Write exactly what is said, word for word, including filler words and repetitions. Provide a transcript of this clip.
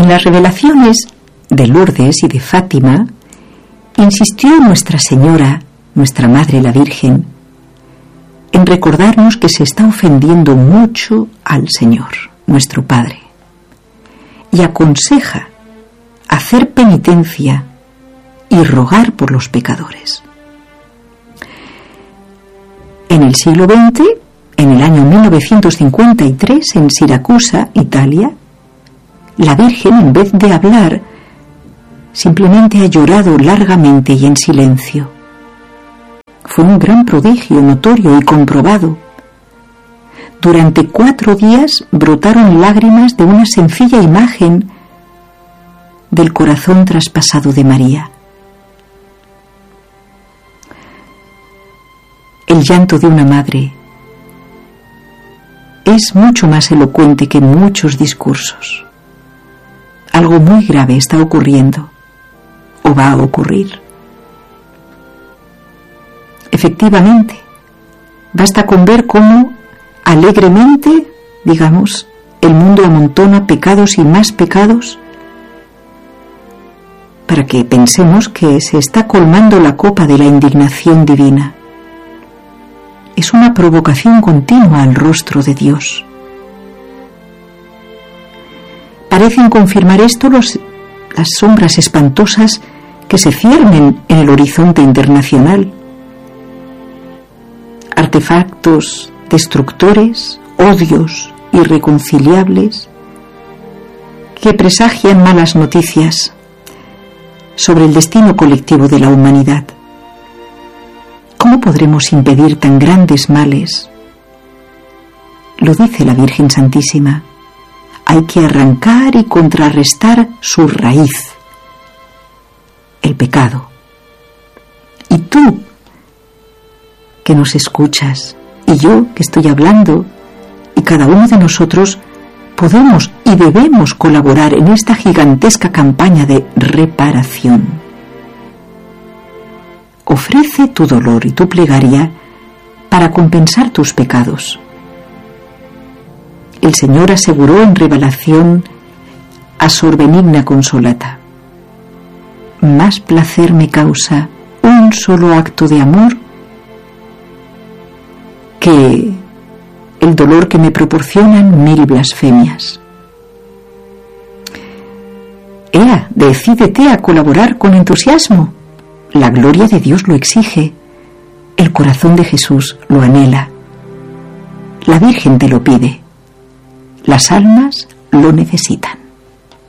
En las revelaciones de Lourdes y de Fátima, insistió Nuestra Señora, nuestra Madre la Virgen, en recordarnos que se está ofendiendo mucho al Señor, nuestro Padre, y aconseja hacer penitencia y rogar por los pecadores. En el siglo veinte, en el año mil novecientos cincuenta y tres, en Siracusa, Italia, la Virgen, en vez de hablar, simplemente ha llorado largamente y en silencio. Fue un gran prodigio notorio y comprobado. Durante cuatro días brotaron lágrimas de una sencilla imagen del corazón traspasado de María. El llanto de una madre es mucho más elocuente que muchos discursos. Algo muy grave está ocurriendo o va a ocurrir. Efectivamente, basta con ver cómo alegremente, digamos, el mundo amontona pecados y más pecados para que pensemos que se está colmando la copa de la indignación divina. Es una provocación continua al rostro de Dios. Parecen confirmar esto los, las sombras espantosas que se ciernen en el horizonte internacional. Artefactos destructores, odios irreconciliables que presagian malas noticias sobre el destino colectivo de la humanidad. ¿Cómo podremos impedir tan grandes males? Lo dice la Virgen Santísima. Hay que arrancar y contrarrestar su raíz, el pecado. Y tú, que nos escuchas, y yo, que estoy hablando, y cada uno de nosotros, podemos y debemos colaborar en esta gigantesca campaña de reparación. Ofrece tu dolor y tu plegaria para compensar tus pecados. El Señor aseguró en revelación a Sor Benigna Consolata: más placer me causa un solo acto de amor que el dolor que me proporcionan mil blasfemias. Ea, decídete a colaborar con entusiasmo. La gloria de Dios lo exige. El corazón de Jesús lo anhela. La Virgen te lo pide. Las almas lo necesitan.